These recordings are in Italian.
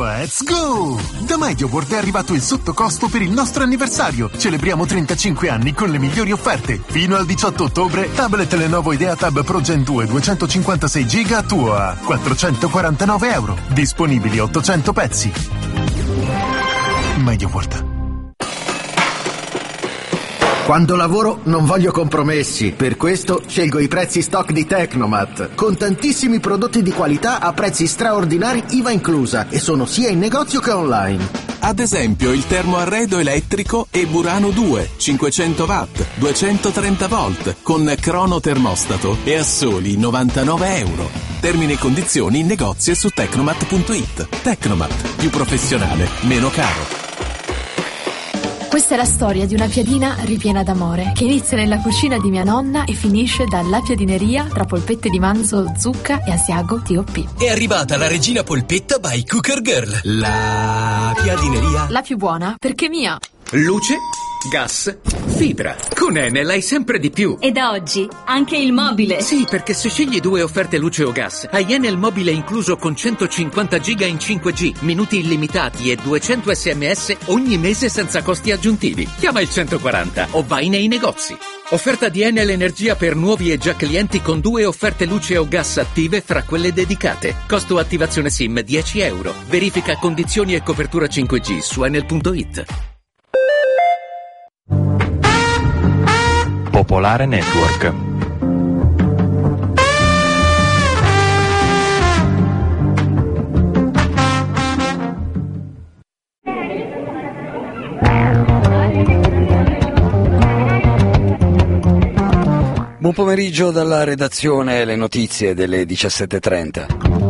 Let's go! Da MediaWorld è arrivato il sottocosto per il nostro anniversario. Celebriamo 35 anni con le migliori offerte. Fino al 18 ottobre, tablet Lenovo IdeaTab Pro Gen 2 256 GB a tuo a €449. Disponibili 800 pezzi. MediaWorld. Quando lavoro non voglio compromessi, per questo scelgo i prezzi stock di Tecnomat, con tantissimi prodotti di qualità a prezzi straordinari IVA inclusa, e sono sia in negozio che online. Ad esempio il termoarredo elettrico e Burano 2, 500 watt, 230 volt, con cronotermostato e a soli €99. Termini e condizioni in negozio e su Tecnomat.it. Tecnomat, più professionale, meno caro. Questa è la storia di una piadina ripiena d'amore, che inizia nella cucina di mia nonna e finisce dalla piadineria tra polpette di manzo, zucca e asiago T.O.P. È arrivata la regina polpetta by Cooker Girl. La piadineria. La più buona, perché mia. Luce, gas, fibra. Con Enel hai sempre di più. E da oggi anche il mobile. Sì, perché se scegli 2 offerte luce o gas, hai Enel mobile incluso con 150 giga in 5G, minuti illimitati e 200 SMS ogni mese senza costi aggiuntivi. Chiama il 140 o vai nei negozi. Offerta di Enel Energia per nuovi e già clienti con 2 offerte luce o gas attive fra quelle dedicate. Costo attivazione SIM €10. Verifica condizioni e copertura 5G su Enel.it. Popolare Network. Buon pomeriggio dalla redazione, le notizie delle 17:30.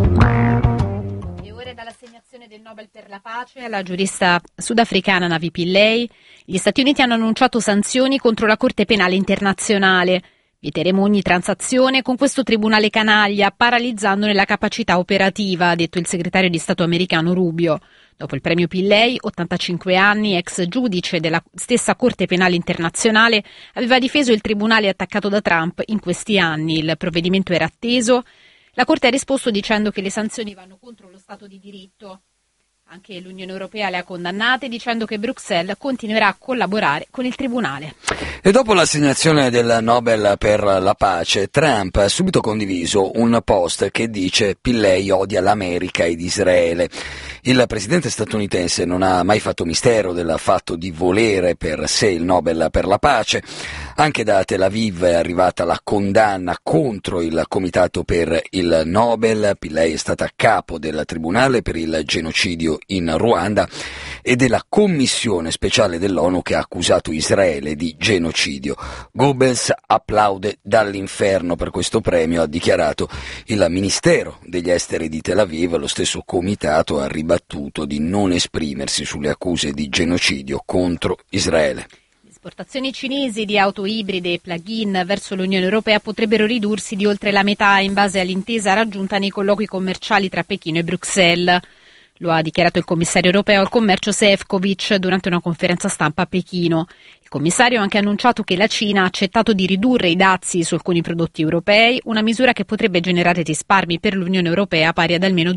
Dall'assegnazione del Nobel per la pace alla giurista sudafricana Navi Pillay, gli Stati Uniti hanno annunciato sanzioni contro la Corte Penale Internazionale. Vieteremo ogni transazione con questo tribunale canaglia, paralizzandone la capacità operativa, ha detto il segretario di Stato americano Rubio. Dopo il premio Pillay, 85 anni, ex giudice della stessa Corte Penale Internazionale, aveva difeso il tribunale attaccato da Trump in questi anni. Il provvedimento era atteso. La Corte ha risposto dicendo che le sanzioni vanno contro lo Stato di diritto. Anche l'Unione Europea le ha condannate, dicendo che Bruxelles continuerà a collaborare con il Tribunale. E dopo l'assegnazione del Nobel per la pace, Trump ha subito condiviso un post che dice «Pillay odia l'America ed Israele». Il presidente statunitense non ha mai fatto mistero del fatto di volere per sé il Nobel per la pace. Anche da Tel Aviv è arrivata la condanna contro il Comitato per il Nobel. Pillay è stata a capo del Tribunale per il genocidio in Ruanda e della commissione speciale dell'ONU che ha accusato Israele di genocidio. Goebbels applaude dall'inferno per questo premio, ha dichiarato il Ministero degli Esteri di Tel Aviv. Lo stesso comitato ha ribattuto di non esprimersi sulle accuse di genocidio contro Israele. Le esportazioni cinesi di auto ibride e plug-in verso l'Unione Europea potrebbero ridursi di oltre la metà in base all'intesa raggiunta nei colloqui commerciali tra Pechino e Bruxelles. Lo ha dichiarato il commissario europeo al commercio Šefčovič durante una conferenza stampa a Pechino. Il commissario ha anche annunciato che la Cina ha accettato di ridurre i dazi su alcuni prodotti europei, una misura che potrebbe generare risparmi per l'Unione Europea pari ad almeno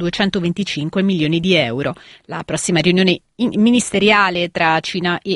225 milioni di euro. La prossima riunione ministeriale tra Cina e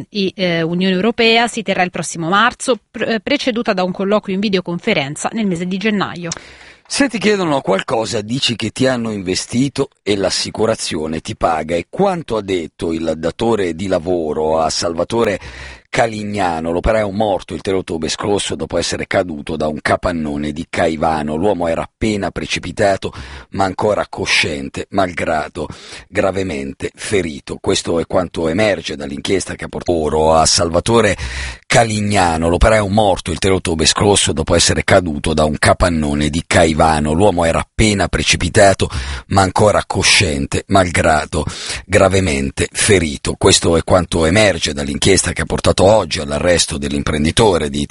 Unione Europea si terrà il prossimo marzo, preceduta da un colloquio in videoconferenza nel mese di gennaio. Se ti chiedono qualcosa, dici che ti hanno investito e l'assicurazione ti paga. E quanto ha detto il datore di lavoro a Salvatore Calignano, l'operaio morto il 3 ottobre scorso dopo essere caduto da un capannone di Caivano. L'uomo era appena precipitato ma ancora cosciente, malgrado gravemente ferito. Questo è quanto emerge dall'inchiesta che ha portato a Salvatore Calignano, l'operaio morto il 3 ottobre scorso dopo essere caduto da un capannone di Caivano. L'uomo era appena precipitato ma ancora cosciente, malgrado gravemente ferito. Questo è quanto emerge dall'inchiesta che ha portato oggi all'arresto dell'imprenditore di